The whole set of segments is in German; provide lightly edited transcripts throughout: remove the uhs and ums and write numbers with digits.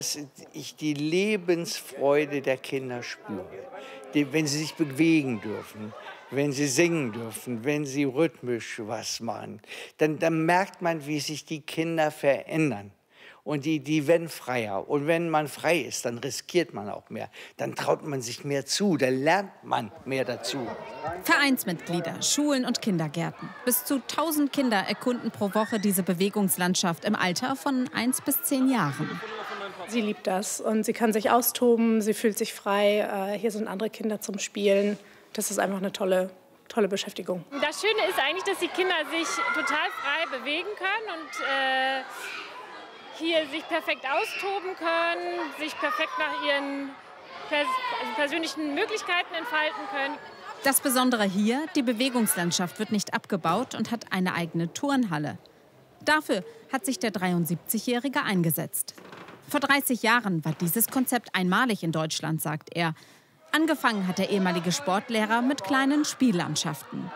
Dass ich die Lebensfreude der Kinder spüre, wenn sie sich bewegen dürfen, wenn sie singen dürfen, wenn sie rhythmisch was machen, dann merkt man, wie sich die Kinder verändern. Und die werden freier. Und wenn man frei ist, dann riskiert man auch mehr. Dann traut man sich mehr zu, dann lernt man mehr dazu. Vereinsmitglieder, Schulen und Kindergärten. Bis zu 1000 Kinder erkunden pro Woche diese Bewegungslandschaft im Alter von 1 bis 10 Jahren. Sie liebt das und sie kann sich austoben, sie fühlt sich frei. Hier sind andere Kinder zum Spielen. Das ist einfach eine tolle Beschäftigung. Das Schöne ist eigentlich, dass die Kinder sich total frei bewegen können und hier sich perfekt austoben können, sich perfekt nach ihren persönlichen Möglichkeiten entfalten können. Das Besondere hier, die Bewegungslandschaft wird nicht abgebaut und hat eine eigene Turnhalle. Dafür hat sich der 73-Jährige eingesetzt. Vor 30 Jahren war dieses Konzept einmalig in Deutschland, sagt er. Angefangen hat der ehemalige Sportlehrer mit kleinen Spiellandschaften.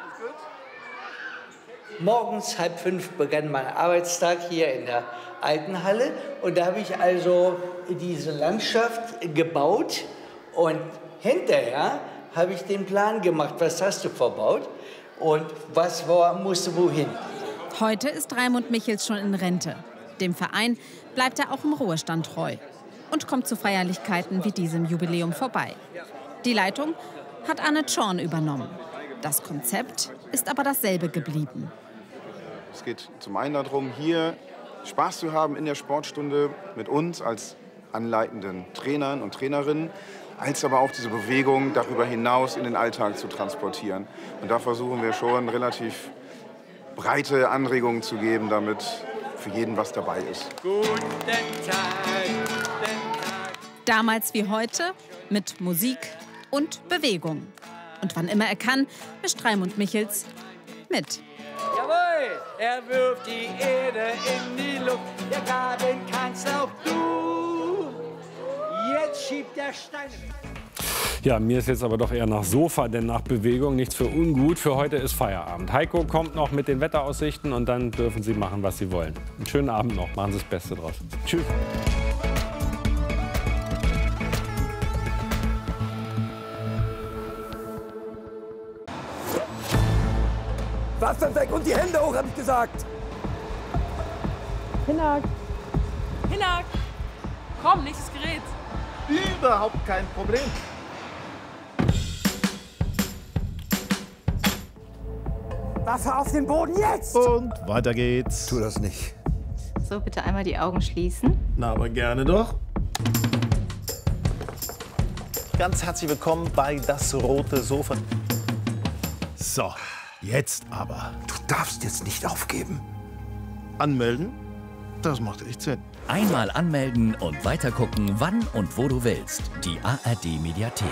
Morgens 4:30 begann mein Arbeitstag hier in der alten Halle. Und da habe ich also diese Landschaft gebaut. Und hinterher habe ich den Plan gemacht, was hast du verbaut und was musste wohin. Heute ist Raimund Michels schon in Rente. Dem Verein bleibt er auch im Ruhestand treu und kommt zu Feierlichkeiten wie diesem Jubiläum vorbei. Die Leitung hat Anne Zorn übernommen. Das Konzept ist aber dasselbe geblieben. Es geht zum einen darum, hier Spaß zu haben in der Sportstunde mit uns als anleitenden Trainern und Trainerinnen, als aber auch diese Bewegung darüber hinaus in den Alltag zu transportieren. Und da versuchen wir schon relativ breite Anregungen zu geben, damit für jeden was dabei ist. Guten Tag. Damals wie heute mit Musik und Bewegung. Und wann immer er kann, mischt Raimund Michels mit. Jawohl, er wirft die Erde in die Luft. Der Graben kannst auch du. Jetzt schiebt der Stein. Ja, mir ist jetzt aber doch eher nach Sofa, denn nach Bewegung nichts für ungut. Für heute ist Feierabend. Heiko kommt noch mit den Wetteraussichten und dann dürfen Sie machen, was Sie wollen. Einen schönen Abend noch. Machen Sie das Beste draus. Tschüss. Wasser weg und die Hände hoch, hab ich gesagt. Hinak. Hinak! Komm, nächstes Gerät. Überhaupt kein Problem. Wasser auf den Boden jetzt! Und weiter geht's. Tu das nicht. So, bitte einmal die Augen schließen. Na, aber gerne doch. Ganz herzlich willkommen bei Das Rote Sofa. So, jetzt aber. Du darfst jetzt nicht aufgeben. Anmelden? Das macht echt Sinn. Einmal anmelden und weitergucken, wann und wo du willst. Die ARD Mediathek.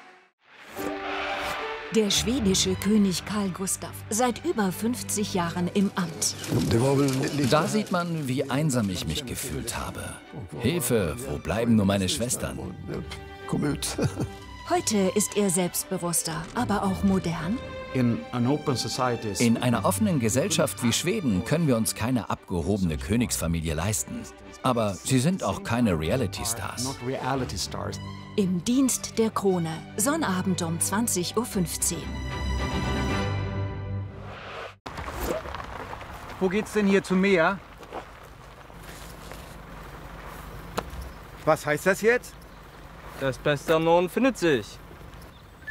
Der schwedische König Carl Gustaf, seit über 50 Jahren im Amt. Da sieht man, wie einsam ich mich gefühlt habe. Hilfe, wo bleiben nur meine Schwestern? Heute ist er selbstbewusster, aber auch modern. In einer offenen Gesellschaft wie Schweden können wir uns keine abgehobene Königsfamilie leisten. Aber sie sind auch keine Reality-Stars. Im Dienst der Krone, Sonnabend um 20:15 Uhr. Wo geht's denn hier zum Meer? Was heißt das jetzt? Das Beste am Norden findet sich.